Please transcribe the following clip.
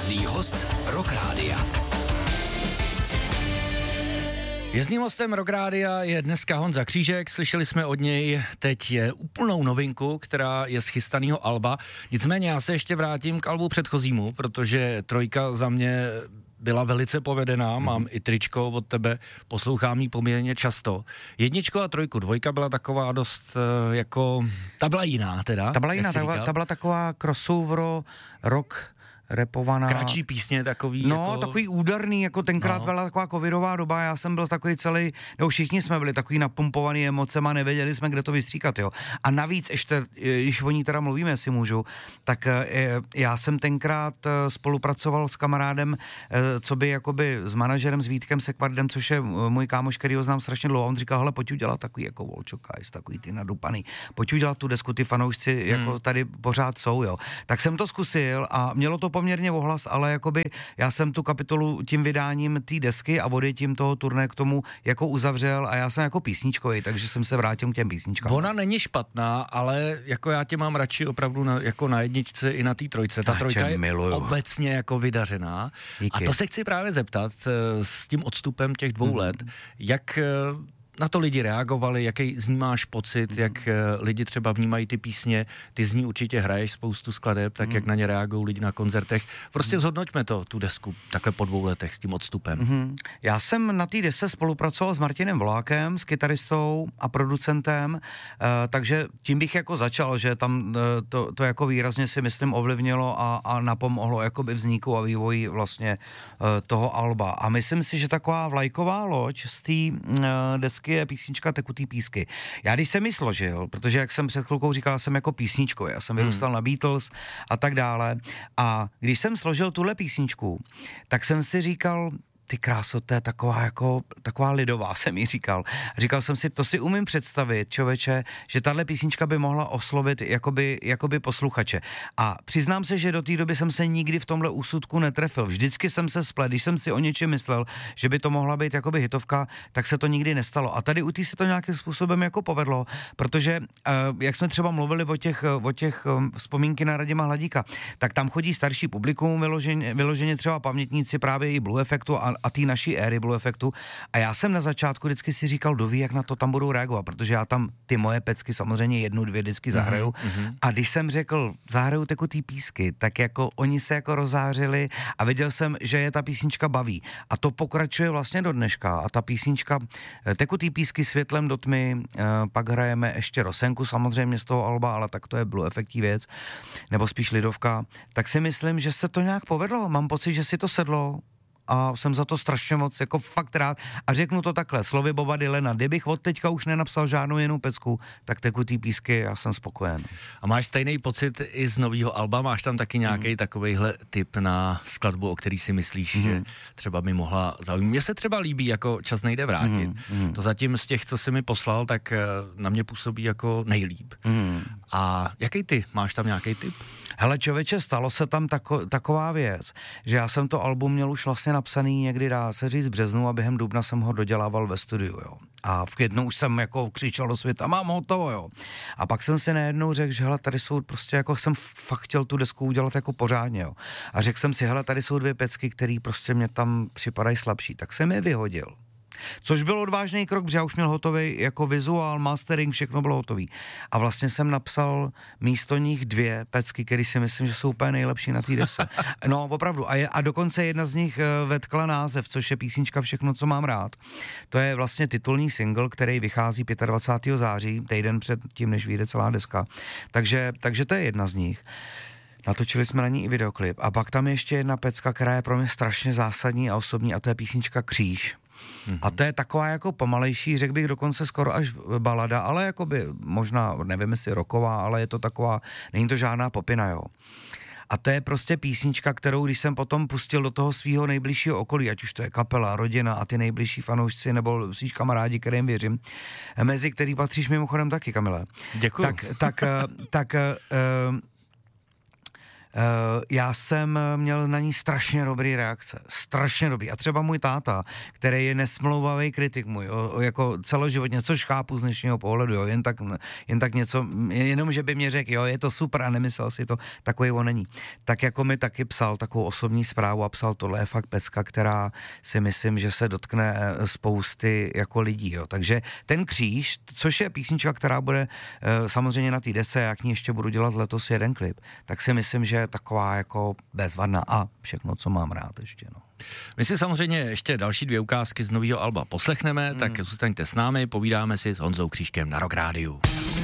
Čestný host Rock Rádia. Jezdním hostem Rock Rádia je dneska Honza Křížek, slyšeli jsme od něj teď je úplnou novinku, která je z chystanýho alba, nicméně já se ještě vrátím k albu předchozímu, protože trojka za mě byla velice povedená, mám i tričko od tebe, poslouchám ji poměrně často. Jedničko a trojku, dvojka byla taková dost jako, ta byla jiná teda. Ta byla jiná, ta byla taková crossover, rock, repovaná. Kratší písně takový. No, jako... takový úderný, jako tenkrát byla taková covidová doba, já jsem byl takový celý, no všichni jsme byli takový napumpovaný emocema, nevěděli jsme, kde to vystříkat, jo. A navíc ještě, když o ní teda mluvíme, jestli můžu, tak já jsem tenkrát spolupracoval s kamarádem, co by jakoby s manažerem, s Vítkem Sekvardem, což je můj kámoš, který ho znám strašně dlouho, on říkal, hele, pojď udělat takový jako Volčokajs, takový ty nadupaný, pojď udělat tu desku, ty fanoušci jako tady pořád jsou, jo. Tak jsem to zkusil a mělo to poměrně ohlas, ale jakoby já jsem tu kapitolu tím vydáním té desky a odjetím toho turné k tomu jako uzavřel a já jsem jako písničkový, takže jsem se vrátil k těm písničkám. Ona není špatná, ale jako já tě mám radši opravdu jako na jedničce i na té trojce. Ta trojka je obecně jako vydařená. Díky. A to se chci právě zeptat s tím odstupem těch 2 let, jak na to lidi reagovali, jaký z ní máš pocit, jak lidi třeba vnímají ty písně, ty z ní určitě hraješ spoustu skladeb, tak jak na ně reagují lidi na koncertech. Prostě zhodnoťme to, tu desku, takhle po 2 letech s tím odstupem. Já jsem na té desce spolupracoval s Martinem Volákem, s kytaristou a producentem, takže tím bych jako začal, že tam to jako výrazně si myslím ovlivnilo a napomohlo jakoby vzniku a vývoji vlastně toho alba. A myslím si, že taková vlajková loď z té desky je písnička Tekutý písky. Já když jsem ji složil, protože jak jsem před chvilkou říkal, jsem jako písničkový, já jsem vyrůstal na Beatles a tak dále, a když jsem složil tuhle písničku, tak jsem si říkal, ty kráso, to je taková lidová, jsem jí říkal. Říkal jsem si, to si umím představit, člověče, že tahle písnička by mohla oslovit jakoby posluchače. A přiznám se, že do té doby jsem se nikdy v tomhle úsudku netrefil. Vždycky jsem se splet, když jsem si o něčem myslel, že by to mohla být jakoby hitovka, tak se to nikdy nestalo. A tady u té se to nějakým způsobem jako povedlo, protože jak jsme třeba mluvili o těch vzpomínky na Radima Hladíka, tak tam chodí starší publikum, vyloženě třeba pamětníci právě i Blue Effectu a té naší éry Blue Effectu. A já jsem na začátku vždycky si říkal, kdo ví, jak na to tam budou reagovat, protože já tam ty moje pecky samozřejmě 1, 2 vždycky zahraju. A když jsem řekl, zahraju Tekutý písky, tak jako oni se jako rozářili a viděl jsem, že je ta písnička baví. A to pokračuje vlastně do dneška. A ta písnička Tekutý písky světlem do tmy, pak hrajeme ještě Rosenku samozřejmě z toho alba, ale tak to je Blue Effectí věc, nebo spíš lidovka. Tak si myslím, že se to nějak povedlo. Mám pocit, že si to sedlo. A jsem za to strašně moc jako fakt rád. A řeknu to takhle, slovy Boba Dylana, kdybych od teďka už nenapsal žádnou jinou pecku, tak Tekutý písky, já jsem spokojen. A máš stejný pocit i z nového alba? Máš tam taky nějaký takovejhle tip na skladbu, o který si myslíš, že třeba by mohla zaujmout? Mně se třeba líbí jako Čas nejde vrátit. To zatím z těch, co jsi mi poslal, tak na mě působí jako nejlíp. A jaký ty? Máš tam nějaký tip? Hele člověče, stalo se tam taková věc, že já jsem to album měl už vlastně napsaný někdy, dá se říct, v březnu a během dubna jsem ho dodělával ve studiu, jo. A v květnu už jsem jako křičel do světa, mám hotovo, jo. A pak jsem si najednou řekl, že hele, tady jsou prostě jako jsem fakt chtěl tu desku udělat jako pořádně, jo. A řekl jsem si, hele, tady jsou 2 pecky, které prostě mě tam připadají slabší, tak jsem je vyhodil. Což byl odvážný krok, protože já už měl hotový jako vizuál, mastering, všechno bylo hotový. A vlastně jsem napsal místo nich 2 pecky, které si myslím, že jsou úplně nejlepší na té desce. No, opravdu. A dokonce jedna z nich vetkla název, což je písnička Všechno, co mám rád. To je vlastně titulní single, který vychází 25. září, týden před tím, než vyjde celá deska. Takže to je jedna z nich. Natočili jsme na ní i videoklip. A pak tam je ještě jedna pecka, která je pro mě strašně zásadní a osobní, a to je písnička Kříž. A to je taková jako pomalejší, řekl bych dokonce skoro až balada, ale jakoby možná, nevím jestli rocková, ale je to taková, není to žádná popina, jo. A to je prostě písnička, kterou když jsem potom pustil do toho svého nejbližšího okolí, ať už to je kapela, rodina a ty nejbližší fanoušci nebo svých kamarádi, kterým věřím, mezi který patříš mimochodem taky, Kamile. Děkuju. Já jsem měl na ní strašně dobrý reakce, strašně dobrý. A třeba můj táta, který je nesmlouvavý kritik můj, jako celoživotně, což chápu z dnešního pohledu, jo, jen tak něco, jenom že by mě řekl, jo, je to super a nemyslel si to, takový on není. Tak jako mi taky psal takovou osobní zprávu a psal, tohle je fakt pecka, která si myslím, že se dotkne spousty jako lidí, jo. Takže ten Kříž, což je písnička, která bude samozřejmě na té desce, jak ní ještě budu dělat letos jeden klip, tak si myslím, že je taková jako bezvadná a všechno, co mám rád ještě, no. My si samozřejmě ještě další 2 ukázky z nového alba poslechneme, tak zůstaňte s námi, povídáme si s Honzou Křížkem na Rock Rádiu.